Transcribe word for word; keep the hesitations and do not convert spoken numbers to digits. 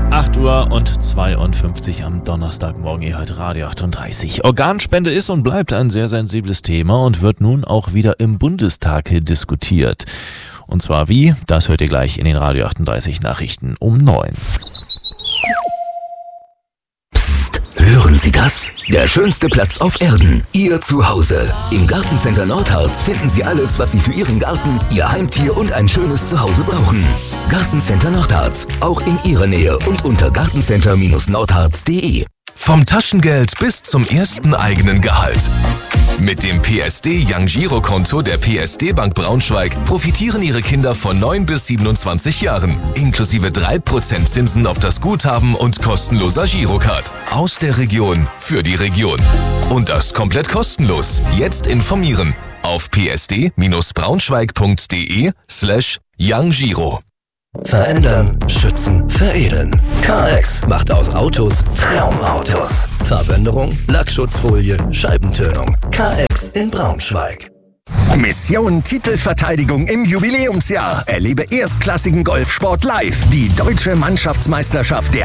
acht Uhr und zweiundfünfzig am Donnerstagmorgen. Ihr hört Radio achtunddreißig. Organspende ist und bleibt ein sehr sensibles Thema und wird nun auch wieder im Bundestag diskutiert. Und zwar wie? Das hört ihr gleich in den Radio achtunddreißig Nachrichten um neun. Psst, hören Sie das? Der schönste Platz auf Erden, Ihr Zuhause. Im Gartencenter Nordharz finden Sie alles, was Sie für Ihren Garten, Ihr Heimtier und ein schönes Zuhause brauchen. Gartencenter Nordharz, auch in Ihrer Nähe und unter gartencenter Nordharz punkt de. Vom Taschengeld bis zum ersten eigenen Gehalt. Mit dem P S D Young Giro Konto der P S D Bank Braunschweig profitieren Ihre Kinder von neun bis siebenundzwanzig Jahren. Inklusive drei Prozent Zinsen auf das Guthaben und kostenloser Girocard. Aus der Region für die Region. Und das komplett kostenlos. Jetzt informieren auf psd-braunschweig.de slash Young Giro. Verändern, schützen, veredeln. K X macht aus Autos Traumautos. Farbänderung, Lackschutzfolie, Scheibentönung. K X in Braunschweig. Mission Titelverteidigung im Jubiläumsjahr. Erlebe erstklassigen Golfsport live. Die deutsche Mannschaftsmeisterschaft der